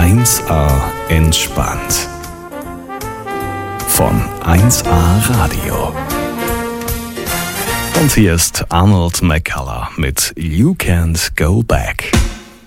1A entspannt. Von 1A Radio. Und hier ist Arnold McCullough mit You Can't Go Back.